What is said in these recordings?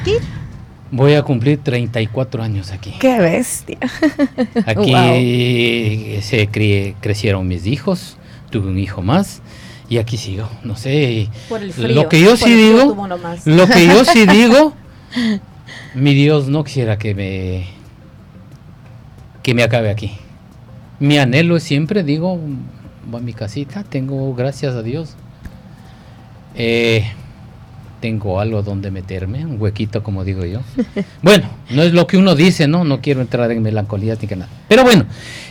Voy a cumplir 34 años aquí. ¡Qué bestia! Aquí crecieron mis hijos, tuve un hijo más y aquí sigo. No sé, por el frío, lo que yo sí digo, mi Dios no quisiera que me acabe aquí. Mi anhelo es siempre, digo, voy a mi casita, tengo, gracias a Dios, tengo algo donde meterme, un huequito, como digo yo. Bueno, no es lo que uno dice, no quiero entrar en melancolía ni que nada. Pero bueno,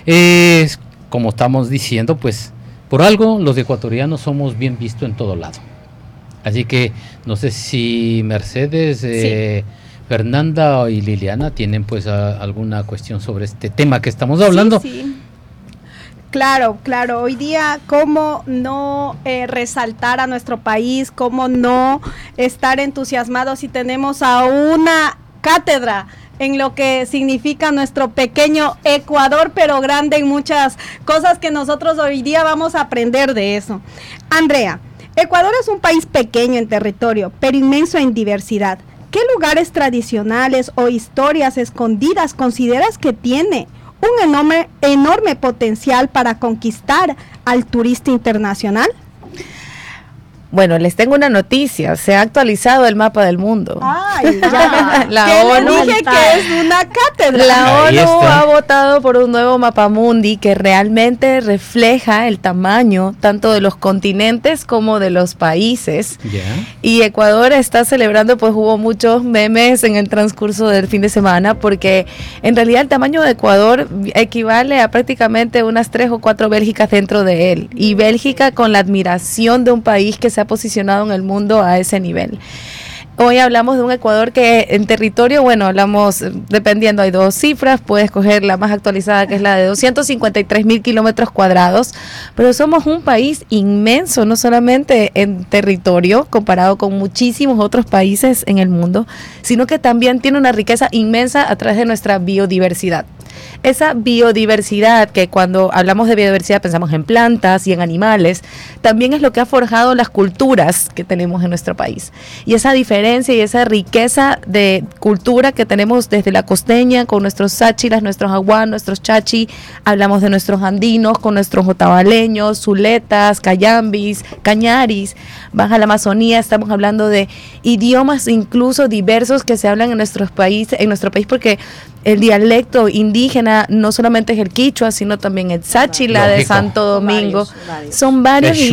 como estamos diciendo, pues por algo los ecuatorianos somos bien vistos en todo lado. Así que no sé si Mercedes, Fernanda y Liliana tienen pues alguna cuestión sobre este tema que estamos hablando. Sí. Claro, hoy día cómo no resaltar a nuestro país, cómo no estar entusiasmados si tenemos a una cátedra en lo que significa nuestro pequeño Ecuador, pero grande en muchas cosas que nosotros hoy día vamos a aprender de eso. Andrea, Ecuador es un país pequeño en territorio, pero inmenso en diversidad. ¿Qué lugares tradicionales o historias escondidas consideras que tiene un enorme potencial para conquistar al turista internacional? Bueno, les tengo una noticia, se ha actualizado el mapa del mundo. ¡Ay, ya! La ONU dije que es una cátedra. La ONU ha votado por un nuevo mapamundi que realmente refleja el tamaño tanto de los continentes como de los países. Yeah. Y Ecuador está celebrando, pues hubo muchos memes en el transcurso del fin de semana, porque en realidad el tamaño de Ecuador equivale a prácticamente unas 3 o 4 Bélgicas dentro de él. Y Bélgica con la admiración de un país que se ha posicionado en el mundo a ese nivel. Hoy hablamos de un Ecuador que en territorio, bueno, hablamos, dependiendo, hay 2 cifras, puedes escoger la más actualizada, que es la de 253,000 kilómetros cuadrados, pero somos un país inmenso, no solamente en territorio, comparado con muchísimos otros países en el mundo, sino que también tiene una riqueza inmensa a través de nuestra biodiversidad. Esa biodiversidad, que cuando hablamos de biodiversidad pensamos en plantas y en animales, también es lo que ha forjado las culturas que tenemos en nuestro país. Y esa diferencia y esa riqueza de cultura que tenemos desde la costeña, con nuestros sáchilas, nuestros aguas, nuestros chachi, hablamos de nuestros andinos, con nuestros otavaleños, zuletas, cayambis, cañaris, baja la Amazonía, estamos hablando de idiomas incluso diversos que se hablan en nuestro país, porque el dialecto indígena no solamente es el quichua, sino también el sáchila de Santo Domingo. Son varios el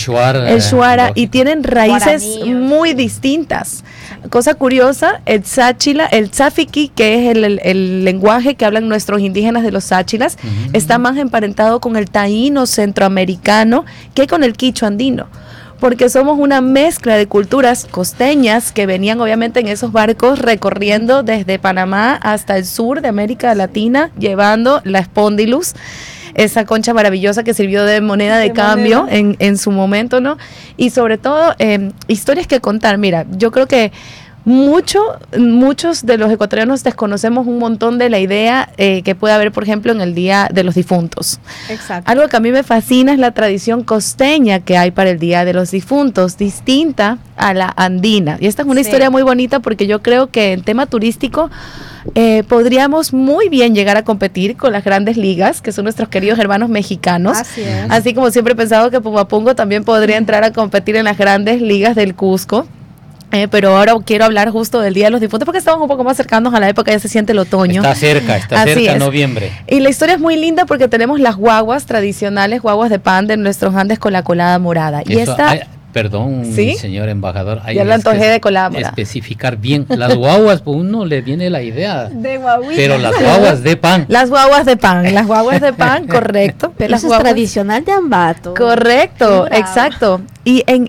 shuara, y tienen raíces muy distintas. Cosa curiosa, el sáchila, el tzafiqui, que es el lenguaje que hablan nuestros indígenas de los sáchilas, está más emparentado con el taíno centroamericano que con el quichua andino, porque somos una mezcla de culturas costeñas que venían obviamente en esos barcos recorriendo desde Panamá hasta el sur de América Latina, llevando la espondilus, esa concha maravillosa que sirvió de moneda de cambio en su momento, ¿no? Y sobre todo, historias que contar. Mira, yo creo que muchos de los ecuatorianos desconocemos un montón de la idea que puede haber, por ejemplo, en el Día de los Difuntos. Exacto. Algo que a mí me fascina es la tradición costeña que hay para el Día de los Difuntos, distinta a la andina. Y esta es una historia muy bonita, porque yo creo que en tema turístico podríamos muy bien llegar a competir con las grandes ligas, que son nuestros queridos hermanos mexicanos. Así como siempre he pensado que Pumapungo también podría entrar a competir en las grandes ligas del Cusco. Pero ahora quiero hablar justo del Día de los Difuntos, porque estamos un poco más cercanos a la época, ya se siente el otoño. Está cerca noviembre. Y la historia es muy linda porque tenemos las guaguas tradicionales, guaguas de pan de nuestros Andes con la colada morada. Y perdón, ¿sí? Señor embajador, hay ya lo antojé de colada morada. Especificar bien, las guaguas, pues uno le viene la idea. De guaguitas. Pero las guaguas de pan. Las guaguas de pan, correcto. Pero eso es tradicional de Ambato. Correcto, exacto. Y en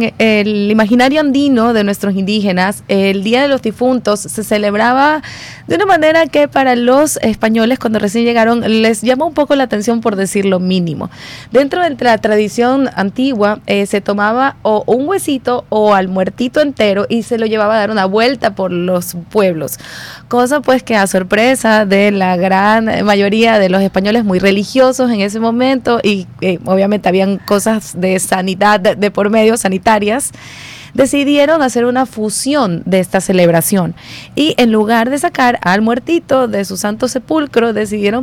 el imaginario andino de nuestros indígenas, el Día de los Difuntos se celebraba de una manera que para los españoles, cuando recién llegaron, les llamó un poco la atención, por decir lo mínimo. Dentro de la tradición antigua, se tomaba o un huesito o al muertito entero y se lo llevaba a dar una vuelta por los pueblos. Cosa pues que a sorpresa de la gran mayoría de los españoles muy religiosos en ese momento, y obviamente habían cosas de sanidad de por medio, sanitarias, decidieron hacer una fusión de esta celebración y en lugar de sacar al muertito de su santo sepulcro, decidieron